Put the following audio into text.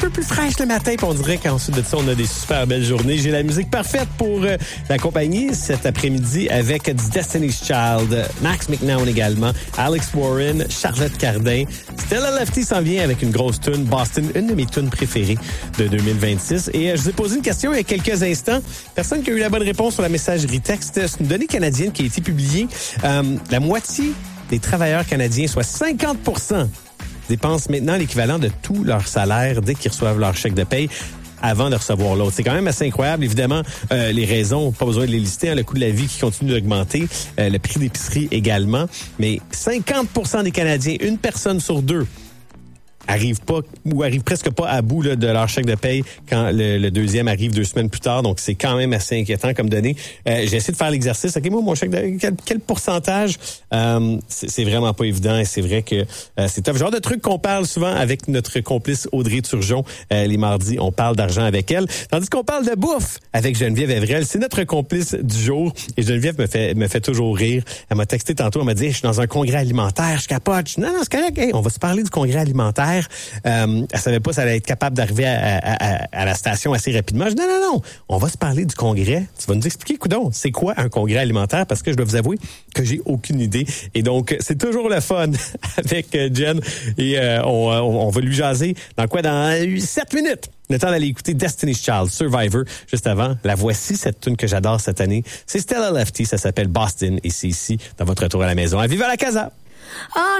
peu plus fraîche le matin, puis on dirait qu'ensuite de ça, on a des super belles journées. J'ai la musique parfaite pour l'accompagner cet après-midi avec Destiny's Child, Max McNown également, Alex Warren, Charlotte Cardin. Stella Lefty s'en vient avec une grosse tune, Boston, une de mes tunes préférées de 2026. Et je vous ai posé une question il y a quelques instants. Personne qui a eu la bonne réponse sur la messagerie texte. C'est une donnée canadienne qui a été publiée. La moitié des travailleurs canadiens, soit 50%, dépensent maintenant l'équivalent de tout leur salaire dès qu'ils reçoivent leur chèque de paye avant de recevoir l'autre. C'est quand même assez incroyable. Évidemment, les raisons, pas besoin de les lister. Hein, le coût de la vie qui continue d'augmenter, le prix d'épicerie également. Mais 50% des Canadiens, une personne sur deux, arrive presque pas à bout là, de leur chèque de paye quand le deuxième arrive 2 semaines plus tard. Donc, c'est quand même assez inquiétant comme donnée. J'ai essayé de faire l'exercice. OK, moi, mon chèque de quel pourcentage? C'est vraiment pas évident et c'est vrai que c'est un genre de truc qu'on parle souvent avec notre complice Audrey Turgeon. Les mardis, on parle d'argent avec elle. Tandis qu'on parle de bouffe avec Geneviève Evrel. C'est notre complice du jour. Et Geneviève me fait toujours rire. Elle m'a texté tantôt. Elle m'a dit, je suis dans un congrès alimentaire. Je capote. Je dis, non, c'est correct. Hey, on va se parler du congrès alimentaire. Elle savait pas si elle allait être capable d'arriver à la station assez rapidement. Je dis non, on va se parler du congrès. Tu vas nous expliquer, coudonc, c'est quoi un congrès alimentaire? Parce que je dois vous avouer que j'ai aucune idée. Et donc, c'est toujours le fun avec Jen. Et on va lui jaser dans 7 minutes. Le temps d'aller écouter Destiny's Child, Survivor. Juste avant, la voici, cette tune que j'adore cette année. C'est Stella Lefty, ça s'appelle Boston. Et c'est ici, dans votre retour à la maison. À Viva la Casa!